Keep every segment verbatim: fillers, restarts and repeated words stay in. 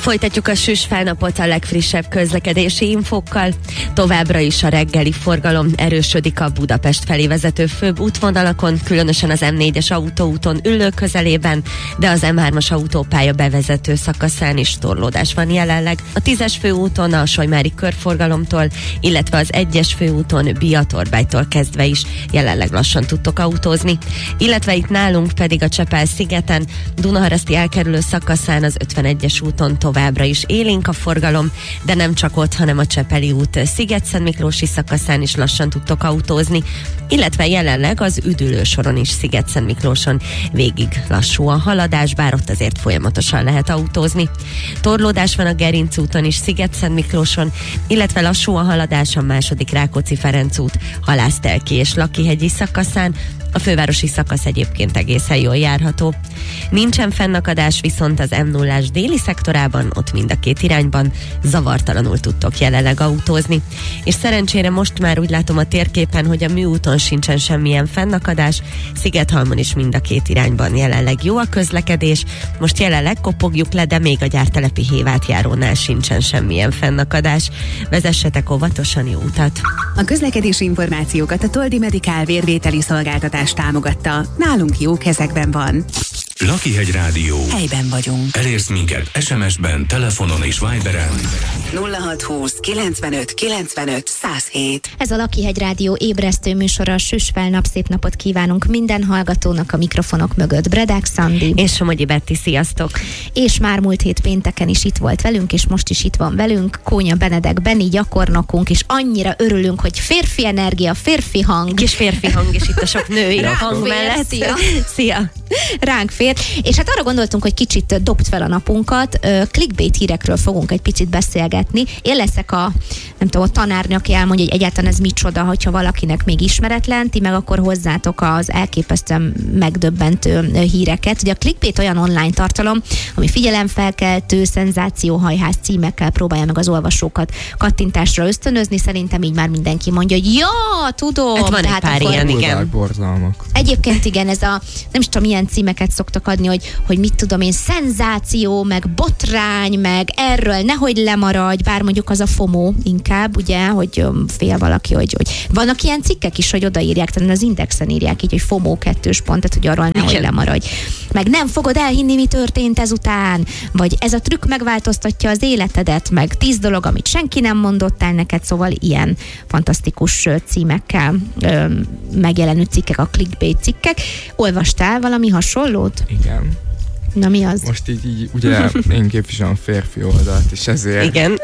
Folytatjuk a süs felnapot a legfrissebb közlekedési infókkal. Továbbra is a reggeli forgalom erősödik a Budapest felé vezető főbb útvonalakon, különösen az em négyes autóúton Üllő közelében, de az em hármas autópálya bevezető szakaszán is torlódás van jelenleg. A tízes főúton a Solymári körforgalomtól, illetve az egyes főúton Biatorbágytól kezdve is jelenleg lassan tudtok autózni. Illetve itt nálunk pedig a Csepel-szigeten, Dunaharaszti elkerülő szakaszán az ötvenegyes úton továbbra is élénk a forgalom, de nem csak ott, hanem a Csepeli út Sziget-Szentmiklósi szakaszán is lassan tudtok autózni, illetve jelenleg az üdülősoron is Sziget-Szentmiklóson végig lassú a haladás, bár ott azért folyamatosan lehet autózni. Torlódás van a Gerinc úton is Sziget-Szentmiklóson, illetve lassú a haladás a második Rákóczi-Ferenc út Halásztelki és Lakihegyi szakaszán, a fővárosi szakasz egyébként egészen jól járható. Nincsen fennakadás viszont az em nullás déli szektorában, ott mind a két irányban zavartalanul tudtok jelenleg autózni. És szerencsére most már úgy látom a térképen, hogy a műúton sincsen semmilyen fennakadás, Szigethalmon is mind a két irányban jelenleg jó a közlekedés. Most jelenleg kopogjuk le, de még a Gyártelepi Hévátjárónál sincsen semmilyen fennakadás. Vezessetek óvatosan, jó utat! A közlekedési információkat a Toldi Medikál vérvételi szolgáltatás támogatta. Nálunk jó kezekben van. Lakihegy Rádió. Helyben vagyunk. Elérsz minket es em es-ben, telefonon és Viberen. nulla hat húsz kilencvenöt kilencvenöt száz hét. Ez a Lakihegy Rádió ébresztő műsora, a süs felnap, szép napot kívánunk minden hallgatónak a mikrofonok mögött. Bredák Szandi. És Somogyi Betti, sziasztok! És már múlt hét pénteken is itt volt velünk, és most is itt van velünk Kónya Benedek Benni gyakornokunk, és annyira örülünk, hogy férfi energia, férfi hang. És férfi hang is itt a sok női hang fér, mellett. Szia! Szia! Ránk fér. És hát arra gondoltunk, hogy kicsit dobd fel a napunkat, clickbait hírekről fogunk egy picit beszélgetni. Én leszek a, nem tudom, a tanárnő, aki elmondja, hogy egyáltalán ez micsoda, hogyha valakinek még ismeretlen, ti meg akkor hozzátok az elképesztően megdöbbentő híreket. Ugye a clickbait olyan online tartalom, ami figyelemfelkeltő, szenzációhajház címekkel próbálja meg az olvasókat kattintásra ösztönözni. Szerintem így már mindenki mondja, hogy ja, tudom. Hát van egy pár ilyen, igen. Borzalmak. Egyébként igen, ez a, nem is tudom, milyen címeket szoktak adni, hogy, hogy mit tudom én, szenzáció, meg botrány, meg erről nehogy lemaradj, bár mondjuk az a FOMO inkább, ugye, hogy fél valaki, hogy, hogy vannak ilyen cikkek is, hogy odaírják, talán az Indexen írják így, hogy FOMO kettős pont, tehát hogy arról nehogy igen. lemaradj. Meg nem fogod elhinni, mi történt ezután, vagy ez a trükk megváltoztatja az életedet, meg tíz dolog, amit senki nem mondott el neked, szóval ilyen fantasztikus címekkel ö, megjelenő cikkek, a clickbait cikkek. Olvastál valami hasonlót? Igen. Na mi az? Most így, így ugye én képviselem a férfi oldalt, és ezért Igen.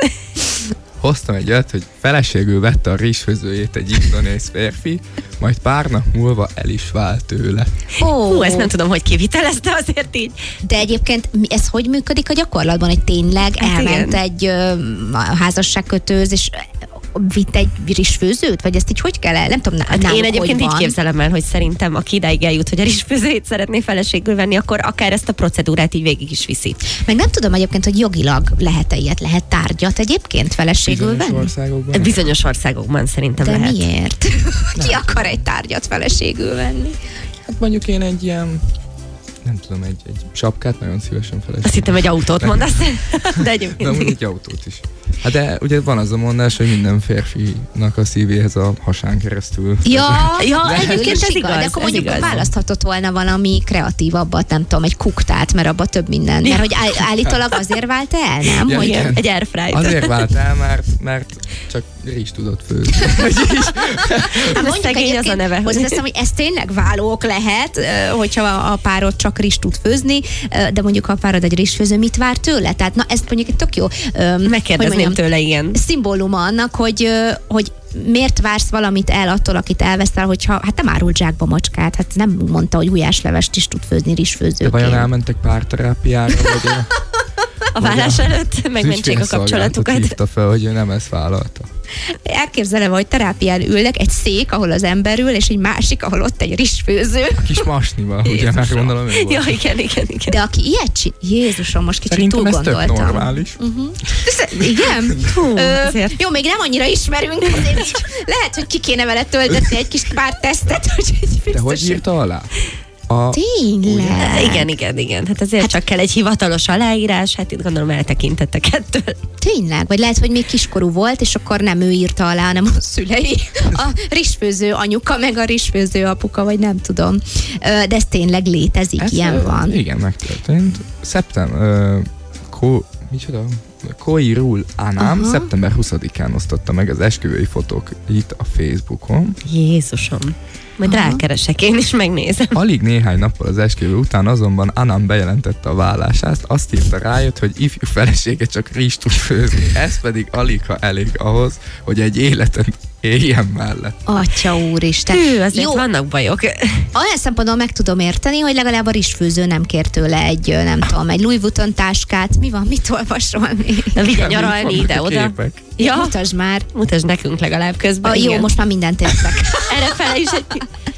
hoztam egy olyat, hogy feleségül vette a rizsfőzőjét egy indonéz férfi, majd pár nap múlva el is vált tőle. Oh. Hú, ezt nem tudom, hogy kivitelezte azért így. De egyébként ez hogy működik a gyakorlatban, hogy tényleg hát elment igen. egy ö, házasságkötőz, és vitt egy rizsfőzőt? Vagy ezt így hogy kell el? Nem tudom, Hát náluk én egyébként hogy így van. képzelem el, hogy szerintem aki idáig eljut, hogy a rizsfőzőjét szeretné feleségül venni, akkor akár ezt a procedúrát így végig is viszi. Meg nem tudom egyébként, hogy jogilag lehet-e ilyet, lehet tárgyat egyébként feleségül Bizonyos venni? országokban. Bizonyos országokban szerintem De lehet. miért? Ki akar egy tárgyat feleségül venni? Hát mondjuk én egy ilyen, nem tudom, egy, egy sapkát nagyon szívesen feleségül. Azt hittem, egy autót Nem. mondasz, de De egyébként mondjuk egy autót is. Hát de ugye van az a mondás, hogy minden férfinak a szívéhez a hasán keresztül. Ja, Ja, de egyébként ez igaz, De akkor ez mondjuk igaz. választhatott volna valami kreatívabbat, nem tudom, egy kuktát, mert abban több minden. Mert hogy áll, állítólag azért vált el, nem? Ja, hogy igen. egy airfryer. Azért vált el, mert, mert csak rizs tudott főzni. Hát mondjuk szegény az a neve. hozzáteszem, hogy ez tényleg válók lehet, hogyha a párod csak rizs tud főzni, de mondjuk ha a párod egy rizsfőző, mit vár tőle? Tehát na, ezt mondjuk egy tök jó Megkérdezném tőle, igen. szimbóluma annak, hogy, hogy miért vársz valamit el attól, akit elveszel, hogyha hát nem árult zsákba macskát, hát nem mondta, hogy gulyáslevest is tud főzni De rizsfőzőként. vajon elmentek párterápiára, vagy a, A vállás előtt megmentsék a ügyfélszolgálatot kapcsolatukat. hívta fel, hogy ő nem ezt vállalta. Elképzelem, hogy terápián ülnek, egy szék, ahol az ember ül, és egy másik, ahol ott egy rizsfőző. A kis masnival, ugye, mert gondolom ő volt. Ja, igen, igen, igen. De aki ilyet csinál, Jézusom, most kicsit Szerintem túl ez tök gondoltam. normális. Uh-huh. Igen? Hú, Ö, azért. jó, még nem annyira ismerünk, azért így lehet, hogy ki kéne vele töltetni egy kis pár tesztet, hogy egy De hogy biztos. írta alá? A A... Tényleg? Igen, igen, igen. Hát azért hát, csak kell egy hivatalos aláírás, hát itt gondolom eltekintettek ettől. Tényleg? Vagy lehet, hogy még kiskorú volt, és akkor nem ő írta alá, hanem a szülei. A rizsfőző anyuka, meg a rizsfőző apuka, vagy nem tudom. De ez tényleg létezik, ez, ilyen van. Igen, megtörtént. Szeptember... Ko... Micsoda? Koirul Anám uh-huh. szeptember huszadikán osztotta meg az esküvői fotók itt a Facebookon. Jézusom. Majd uh-huh. rákeresek, én is megnézem. Alig néhány nappal az esküvő után azonban Anám bejelentette a vállását, azt írta rájött, hogy ifjú felesége csak rizst tud főzni. Ez pedig alig ha elég ahhoz, hogy egy életen éljen mellett. Atya úristen. Hű, azért jó. Vannak bajok. Olyan szempontból meg tudom érteni, hogy legalább a rizsfőző nem kér tőle egy, nem tudom, egy Louis Vuitton táskát. Mi van, mit olvasol még? Na vigye nyaralni ide-oda. Ja, mutasd már. Mutasd nekünk legalább közben. A, jó, most már mindent értek. Errefele is egy...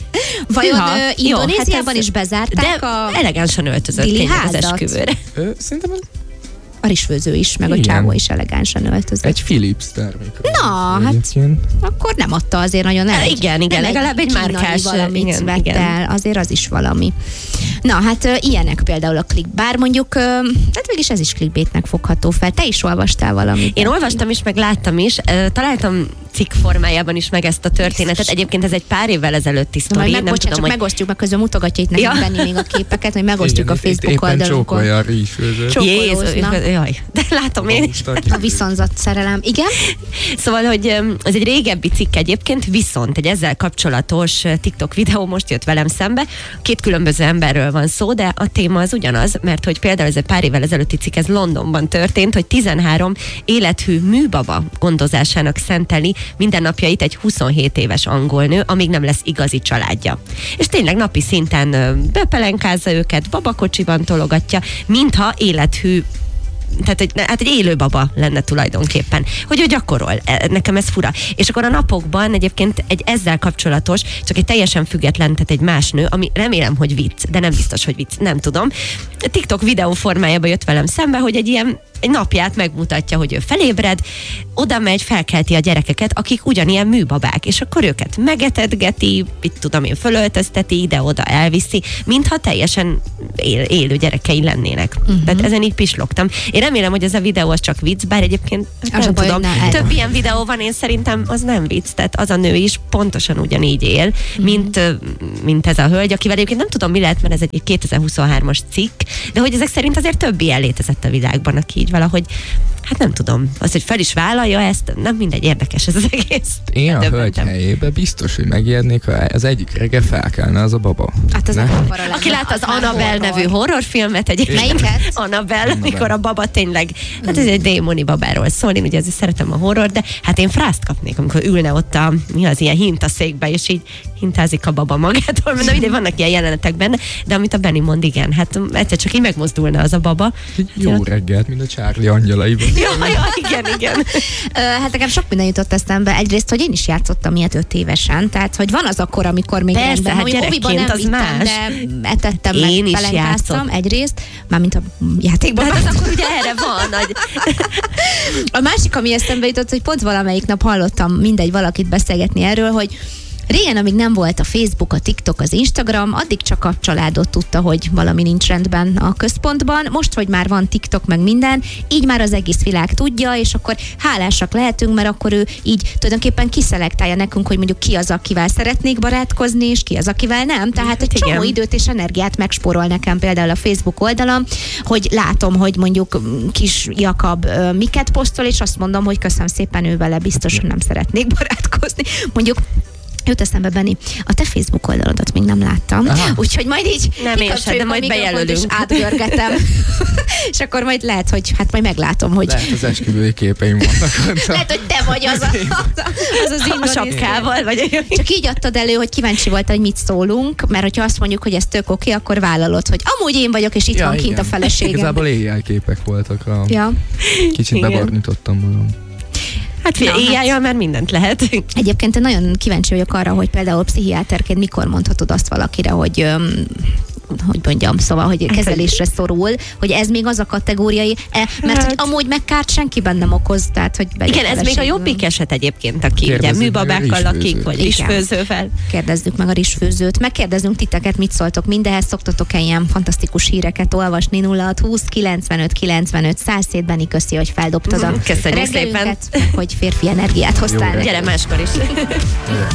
Vajon Hüha. Indonéziában jó, hát is bezárták de a... elegánsan öltözött az esküvőre. Ö, szerintem ez... A rizsfőző is, meg igen. A csávó is elegánsan öltözött. Egy Philips termékről. Na, hát akkor nem adta azért nagyon el. Igen, igen, nem legalább egy, egy márkás valamit igen, vett igen. el, azért az is valami. Na, hát uh, ilyenek például a klik, bár mondjuk, uh, hát mégis ez is clickbaitnek fogható fel. Te is olvastál valamit? Én olvastam is, meg láttam is. Uh, találtam cikk formájában is meg ezt a történetet. Jézus. Egyébként ez egy pár évvel ezelőtti sztori. Meg, nem bocsánat, tudom, csak hogy... megosztjuk, meg közben mutogatja itt nekünk ja. Benni még a képeket, hogy megosztjuk igen, a Facebook oldalunkon. Éppen csókolja a rizsfőzőt. Jézus, jaj, de látom én is. A viszonzat szerelem. Igen? Szóval, hogy ez egy régebbi cikk egyébként, viszont egy ezzel kapcsolatos TikTok videó most jött velem szembe. Két különböző emberről van szó, de a téma az ugyanaz, mert hogy például ez egy pár évvel ezelőtti cikk, ez Londonban történt, hogy tizenhárom élethű műbaba gondozásának szenteli mindennapjait egy huszonhét éves angolnő, amíg nem lesz igazi családja. És tényleg napi szinten bepelenkázza őket, babakocsiban tologatja, mintha élethű, tehát egy, hát egy élő baba lenne tulajdonképpen, hogy ő gyakorol. Nekem ez fura. És akkor a napokban egyébként egy ezzel kapcsolatos, csak egy teljesen független, tehát egy más nő, ami remélem, hogy vicc, de nem biztos, hogy vicc, nem tudom. TikTok videó formájában jött velem szembe, hogy egy ilyen egy napját megmutatja, hogy ő felébred, oda megy, felkelti a gyerekeket, akik ugyanilyen műbabák, és akkor őket megetetgeti, mit tudom én, fölöltözteti, ide-oda elviszi, mintha teljesen él, élő gyerekei lennének. Uh-huh. Tehát ezen így pislogtam. Én remélem, hogy ez a videó az csak vicc, bár egyébként az nem tudom, baj, több ilyen videó van, én szerintem az nem vicc, tehát az a nő is pontosan ugyanígy él, uh-huh. mint, mint ez a hölgy, akivel egyébként nem tudom, mi lehet, mert ez egy kétezer-huszonhármas cikk, de hogy ezek szerint azért több ilyen létezett a világban, aki így valahogy, hát nem tudom, az, hogy fel is vállalja ezt, nem mindegy, érdekes ez az egész. Én a hölgy helyébe biztos, hogy megijednék, ha az egyik reggel felkelne az a baba. Hát az aki látta az Annabelle nevű horrorfilmet egyébként. Melyiket? Annabelle, mikor a baba tényleg, hát ez egy démoni babáról szól, én ugye azért szeretem a horror, de hát én frászt kapnék, amikor ülne ott a, mi az ilyen hintaszékbe, és így hintázik a baba magától, mert ide vannak ilyen jelenetek benne, de amit a Benni mond, igen, hát egyszer csak így megmozdulna az a baba. Jó hát, reggelt, mint a Charlie angyalaiban. Ja, ja, igen, igen. Hát nekem sok minden jutott eszembe. Egyrészt, hogy én is játszottam ilyet öt évesen, tehát hogy van az akkor, amikor még persze, rendben, hát hogy óviban nem az vittem, más. de etettem, én meg pelenkáztam egyrészt, mármint a játékban. Hát az akkor ugye erre van. Nagy... A másik, ami eszembe jutott, hogy pont valamelyik nap hallottam mindegy valakit beszélgetni erről, hogy régen, amíg nem volt a Facebook, a TikTok, az Instagram, addig csak a családot tudta, hogy valami nincs rendben a központban. Most, hogy már van TikTok, meg minden, így már az egész világ tudja, és akkor hálásak lehetünk, mert akkor ő így tulajdonképpen kiszelektálja nekünk, hogy mondjuk ki az, akivel szeretnék barátkozni, és ki az, akivel nem. Tehát egy csomó időt és energiát megspórol nekem például a Facebook oldalam, hogy látom, hogy mondjuk kis Jakab miket posztol, és azt mondom, hogy köszönöm szépen, ő vele biztos, hogy nem szeretnék barátkozni. Mondjuk jött eszembe, Benni, a te Facebook oldaladat még nem láttam, aha. Úgyhogy majd így nem én sem, de majd bejelölünk. És átgörgetem. És akkor majd lehet, hogy hát majd meglátom, hogy... Lehet az esküvői képeim vannak. Lehet, hogy te vagy az a, az, az a sapkával, vagy... Csak így adtad elő, hogy kíváncsi voltál, hogy mit szólunk, mert hogyha azt mondjuk, hogy ez tök oké, akkor vállalod, hogy amúgy én vagyok, és itt ja, van igen. Kint a feleségem. Igazából éjjelképek voltak. A... Ja. Kicsit bebarnítottam magam. Hát figyelj, éjjel hát, már mindent lehet. Egyébként én nagyon kíváncsi vagyok arra, hogy például pszichiáterként mikor mondhatod azt valakire, hogy öm, hogy mondjam, szóval, hogy kezelésre szorul, hogy ez még az a kategóriai, mert hogy amúgy meg kárt senkiben nem okoz, tehát, hogy igen, ez még a jobbik eset egyébként, aki ugye műbabákkal lakik, vagy rizsfőzővel. Kérdezzük meg a rizsfőzőt, megkérdezünk titeket, mit szóltok mindehez, szoktatok-e ilyen fantasztikus híreket olvasni? Nulla hat húsz kilencvenöt kilencvenöt száz hét Benni, köszi, hogy feldobtad a köszönjük szépen, hogy férfi energiát hoztál. Gyere máskor is.